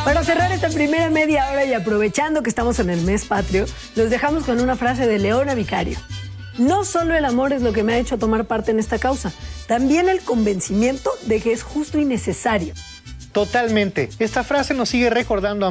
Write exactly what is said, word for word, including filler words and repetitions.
Para cerrar esta primera media hora y aprovechando que estamos en el mes patrio, los dejamos con una frase de Leona Vicario. No solo el amor es lo que me ha hecho tomar parte en esta causa, también el convencimiento de que es justo y necesario. Totalmente. Esta frase nos sigue recordando a